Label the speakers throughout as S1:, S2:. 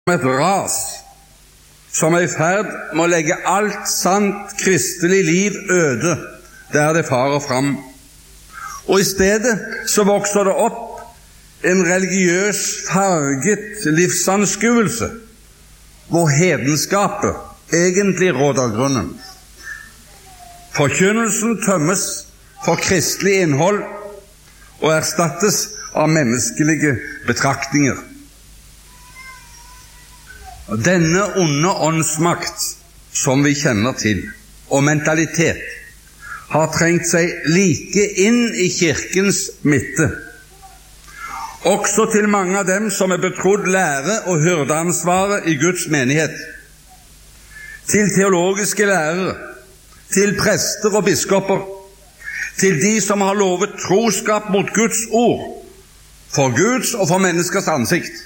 S1: et ras som i ferd med å legge alt sant kristelig liv øde der det farer fram. Og i stedet så vokser det opp en religiøs farget livsanskuelse hvor hedenskapet egentlig råder grunnen. Forkynnelsen tømmes for kristelig innhold og erstattes av menneskelige betraktninger. Denne onde åndsmakt som vi kjenner til, og mentalitet, har trengt seg like inn i kirkens midte, også til mange av dem som er betrodd lære og hyrdeansvaret i Guds menighet, til teologiske lærere, til prester og biskoper, til de som har lovet troskap mot Guds ord, for Guds og for menneskers ansikt.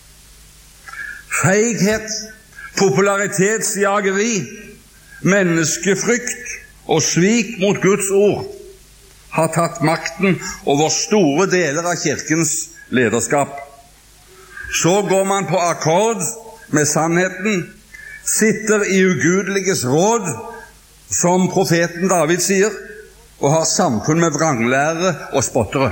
S1: Feighet, popularitetsjageri, menneskefrykt og svik mot Guds ord har tatt makten over store deler av kirkens lederskap. Så går man på akkord med sannheten, sitter i ugudeliges råd, som profeten David sier, og har samfunn med vranglærere og spottere.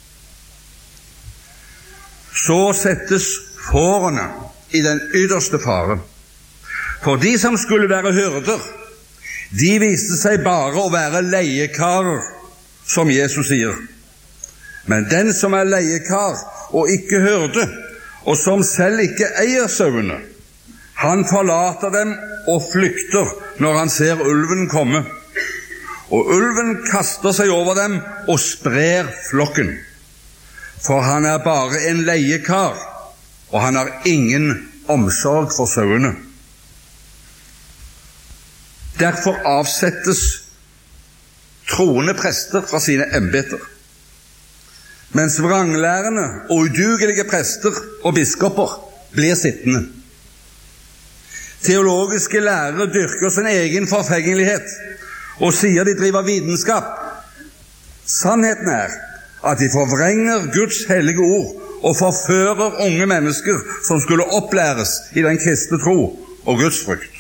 S1: Så settes fårene i den ytterste fare. For de som skulle være hyrder, de viste seg bare å være leiekarer, som Jesus sier. Men den som er leiekar og ikke hyrde, og som selv ikke eier sauene, han forlater dem og flykter når han ser ulven komme. Og ulven kaster seg over dem og sprer flokken. For han er bare en leiekar, og han har ingen omsorg for sauene. Derfor avsettes troende prester fra sine embeter, mens vranglærende og udugelige prester og biskoper blir sittende. Teologiske lærere dyrker sin egen forfengelighet og sier de driver vitenskap. Sannheten er at de forvrenger Guds hellige ord og forfører unge mennesker som skulle opplæres i den kristne tro og Guds frykt.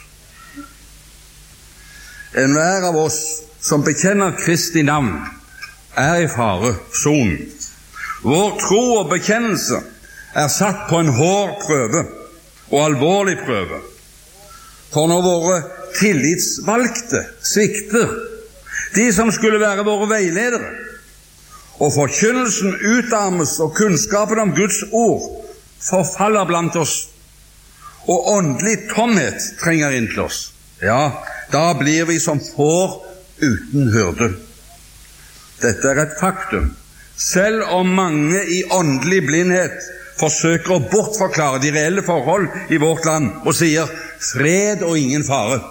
S1: Enhver av oss som bekjenner Kristi navn er i faresonen. Vår tro og bekjennelse er satt på en hård prøve og alvorlig prøve. For når våre tillitsvalgte svikter, de som skulle være våre veiledere, og forkynnelsen utarmes og kunnskapen om Guds ord forfaller blant oss, og åndelig tomhet trenger inn til oss, ja, da blir vi som får uten hyrde. Dette er et faktum, selv om mange i åndelig blindhet forsøker å bortforklare de reelle forhold i vårt land og sier fred og ingen fare.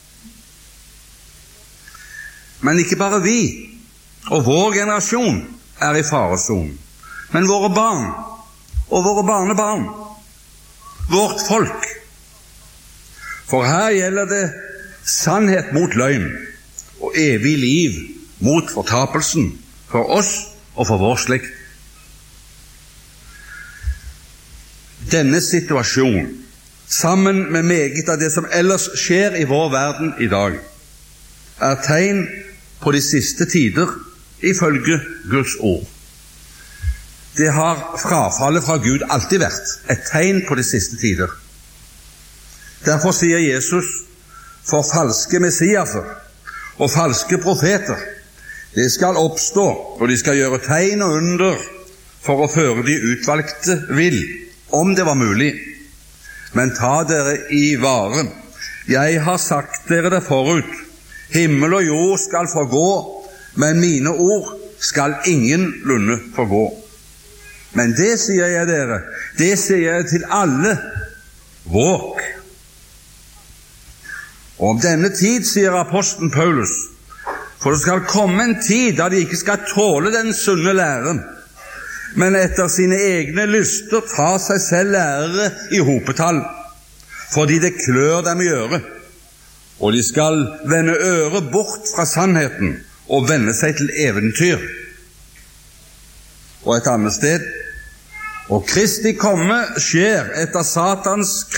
S1: Men ikke bare vi og vår generasjon er i faresonen, men våre barn og våre barnebarn, vårt folk. For her gjelder det sannhet mot løgn og evig liv mot fortapelsen for oss og for vår slekt. Denne situasjonen, sammen med meget av det som ellers skjer i vår verden i dag, er tegn på de siste tider ifølge Guds ord. Det har frafallet fra Gud alltid vært et tegn på de siste tider. Derfor sier Jesus, for falske messiaser og falske profeter, det skal oppstå, og de skal gjøre tegn og under for å føre de utvalgte vill, om det var mulig. Men ta dere i vare. Jeg har sagt dere det forut. Himmel og jord skal forgå, men mine ord skal ingenlunde forgå. Men det sier jeg dere, det sier jeg til alle, våg. Og om denne tid, sier apostelen Paulus, for det skal komme en tid da de ikke skal tåle den sunne læren, men etter sine egne lyster ta seg selv lærere i hopetall, fordi det klør dem i øret, og de skal vende øret bort fra sannheten og vende seg til eventyr. Og et annet sted, Og Kristi komme skjer etter Satans